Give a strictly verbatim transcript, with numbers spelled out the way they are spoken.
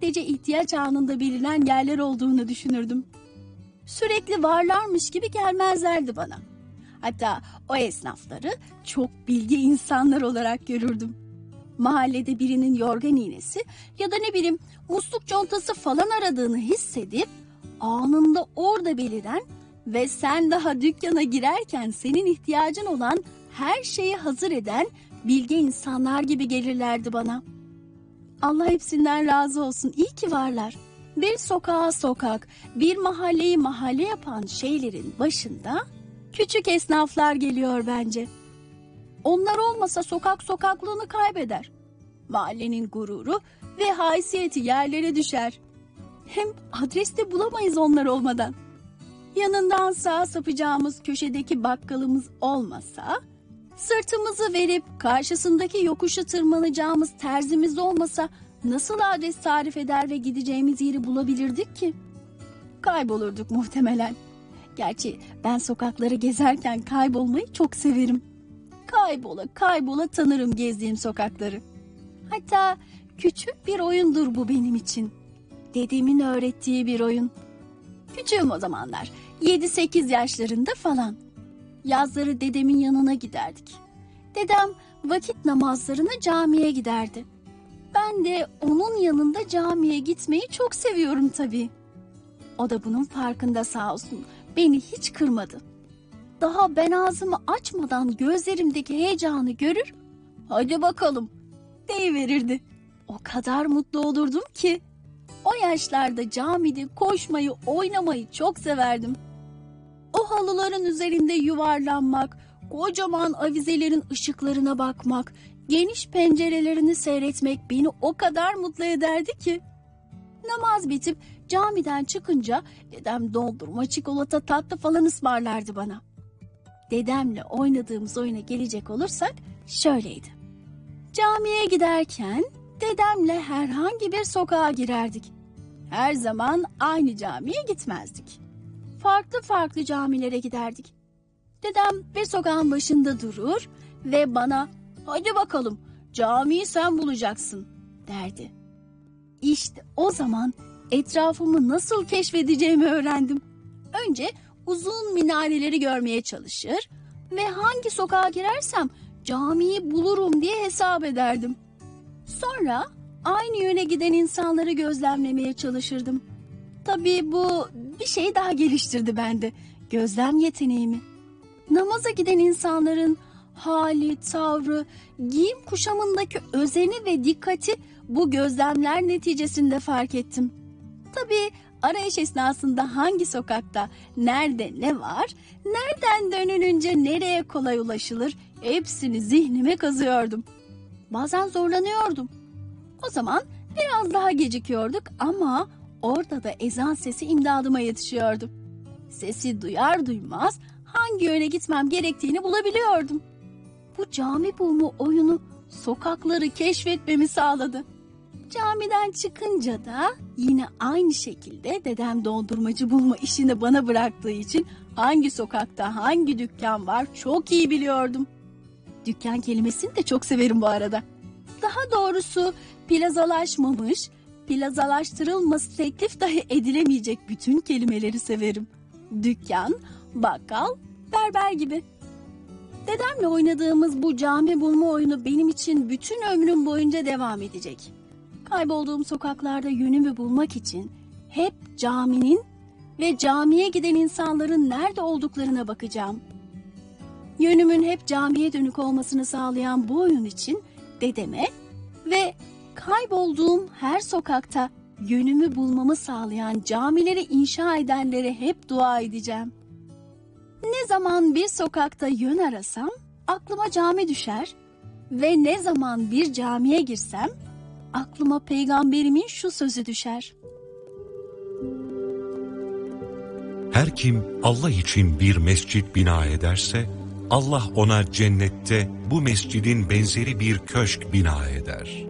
sadece ihtiyaç anında bilinen yerler olduğunu düşünürdüm. Sürekli varlarmış gibi gelmezlerdi bana. Hatta o esnafları çok bilge insanlar olarak görürdüm. Mahallede birinin yorgan iğnesi ya da ne bileyim musluk contası falan aradığını hissedip anında orada beliren ve sen daha dükkana girerken senin ihtiyacın olan her şeyi hazır eden bilge insanlar gibi gelirlerdi bana. Allah hepsinden razı olsun, iyi ki varlar. Bir sokağa sokak, bir mahalleyi mahalle yapan şeylerin başında küçük esnaflar geliyor bence. Onlar olmasa sokak sokaklığını kaybeder. Mahallenin gururu ve haysiyeti yerlere düşer. Hem adres de bulamayız onlar olmadan. Yanından sağa sapacağımız köşedeki bakkalımız olmasa, sırtımızı verip karşısındaki yokuşu tırmanacağımız terzimiz olmasa nasıl adres tarif eder ve gideceğimiz yeri bulabilirdik ki? Kaybolurduk muhtemelen. Gerçi ben sokakları gezerken kaybolmayı çok severim. Kaybola kaybola tanırım gezdiğim sokakları. Hatta küçük bir oyundur bu benim için. Dedemin öğrettiği bir oyun. Küçüğüm o zamanlar, yedi sekiz yaşlarında falan. Yazları dedemin yanına giderdik. Dedem vakit namazlarına camiye giderdi. Ben de onun yanında camiye gitmeyi çok seviyorum tabii. O da bunun farkında sağ olsun. Beni hiç kırmadı. Daha ben ağzımı açmadan gözlerimdeki heyecanı görür, "Hadi bakalım," deyiverirdi. O kadar mutlu olurdum ki. O yaşlarda camide koşmayı, oynamayı çok severdim. O halıların üzerinde yuvarlanmak, kocaman avizelerin ışıklarına bakmak, geniş pencerelerini seyretmek beni o kadar mutlu ederdi ki. Namaz bitip camiden çıkınca dedem dondurma, çikolata, tatlı falan ısmarlardı bana. Dedemle oynadığımız oyuna gelecek olursak şöyleydi. Camiye giderken dedemle herhangi bir sokağa girerdik. Her zaman aynı camiye gitmezdik. Farklı farklı camilere giderdik. Dedem bir sokağın başında durur ve bana "Hadi bakalım, camiyi sen bulacaksın," derdi. İşte o zaman etrafımı nasıl keşfedeceğimi öğrendim. Önce uzun minareleri görmeye çalışır ve hangi sokağa girersem camiyi bulurum diye hesap ederdim. Sonra aynı yöne giden insanları gözlemlemeye çalışırdım. Tabii bu bir şey daha geliştirdi bende, gözlem yeteneğimi. Namaza giden insanların hali, tavrı, giyim kuşamındaki özeni ve dikkati bu gözlemler neticesinde fark ettim. Tabii arayış esnasında hangi sokakta, nerede ne var, nereden dönülünce nereye kolay ulaşılır, hepsini zihnime kazıyordum. Bazen zorlanıyordum. O zaman biraz daha gecikiyorduk ama orada da ezan sesi imdadıma yetişiyordu. Sesi duyar duymaz hangi yöne gitmem gerektiğini bulabiliyordum. Bu cami bulma oyunu sokakları keşfetmemi sağladı. Camiden çıkınca da yine aynı şekilde dedem dondurmacı bulma işini bana bıraktığı için hangi sokakta hangi dükkan var çok iyi biliyordum. Dükkan kelimesini de çok severim bu arada. Daha doğrusu plazalaşmamış, plazalaştırılması teklif dahi edilemeyecek bütün kelimeleri severim. Dükkan, bakkal, berber gibi. Dedemle oynadığımız bu cami bulma oyunu benim için bütün ömrüm boyunca devam edecek. Kaybolduğum sokaklarda yönümü bulmak için hep caminin ve camiye giden insanların nerede olduklarına bakacağım. Yönümün hep camiye dönük olmasını sağlayan bu oyun için dedeme ve kaybolduğum her sokakta yönümü bulmamı sağlayan camileri inşa edenlere hep dua edeceğim. Ne zaman bir sokakta yön arasam aklıma cami düşer ve ne zaman bir camiye girsem aklıma peygamberimin şu sözü düşer. Her kim Allah için bir mescit bina ederse, Allah ona cennette bu mescidin benzeri bir köşk bina eder.